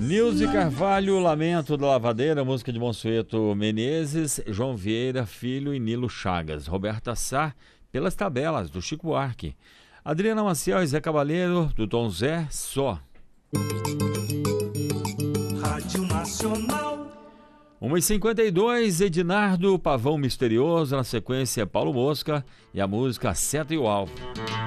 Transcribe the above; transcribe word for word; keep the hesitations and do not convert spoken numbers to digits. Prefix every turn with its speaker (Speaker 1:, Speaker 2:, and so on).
Speaker 1: Nilce Carvalho, Lamento da Lavadeira, música de Monsueto Menezes, João Vieira Filho e Nilo Chagas. Roberta Sá, Pelas Tabelas, do Chico Buarque. Adriana Maciel e Zé Cabaleiro, do Tom Zé, Só.
Speaker 2: Rádio Nacional.
Speaker 1: uma e cinquenta e dois, Ednardo, Pavão Misterioso, na sequência Paulo Mosca e a música Seta e o Alvo.